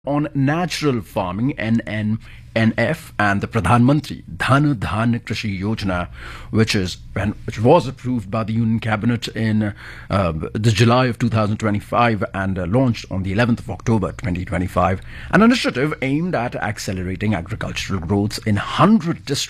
on natural farming NNNF and the Pradhan Mantri Dhan Dhan Krishi Yojana, which was approved by the Union Cabinet in the July of 2025 and launched on the 11th of October 2025. An initiative aimed at accelerating agricultural growth in 100 districts